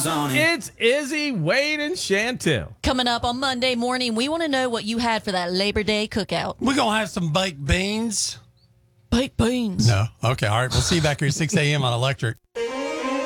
Miles on it. It's Izzy, Wade, and Chantel. Coming up on Monday morning, we want to know what you had for that Labor Day cookout. We're going to have some baked beans. Baked beans. No. Okay. All right. We'll see you back here at 6 a.m. on Electric.